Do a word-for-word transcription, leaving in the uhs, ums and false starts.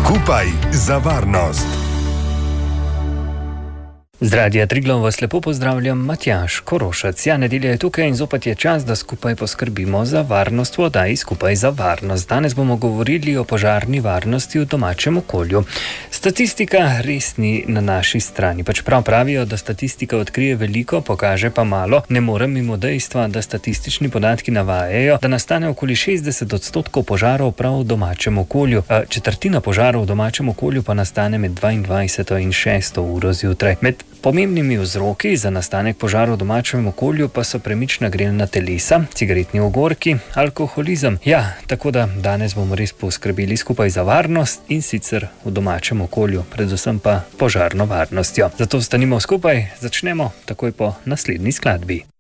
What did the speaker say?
Skupaj za varnost. Z Radia Triglav vas lepo pozdravljam, Matjaž Korošec. Ja, nedelja je tukaj in zopet je čas, da skupaj poskrbimo za varnost v oddaji Skupaj za varnost. Danes bomo govorili o požarni varnosti v domačem okolju. Statistika res ni na naši strani. Pač prav pravijo, da statistika odkrije veliko, pokaže pa malo. Ne morem mimo dejstva, da statistični podatki navajajo, da nastane okoli šestdeset odstotkov požarov prav v domačem okolju. Četrtina požarov v domačem okolju pa nastane med dvaindvajseto in šesto uro zjutraj. Med pomembnimi vzroki za nastanek požarov v domačem okolju pa so premična grelna telesa, cigaretni ogorki, alkoholizem. Ja, tako da danes bomo res poskrbeli skupaj za varnost in sicer v domačem okolju, predvsem pa požarno varnostjo. Zato stanimo skupaj, začnemo takoj po naslednji skladbi.